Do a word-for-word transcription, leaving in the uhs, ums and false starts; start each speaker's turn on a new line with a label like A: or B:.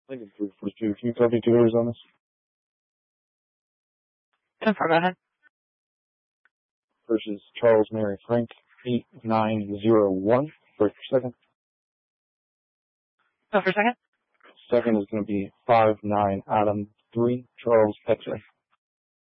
A: Lincoln three forty-two. Can you copy two orders on this?
B: ten four, go ahead.
A: Versus Charles Mary Frank, eight nine zero one. First for second.
B: Go for second.
A: Second is going to be five nine Adam three Charles X-ray.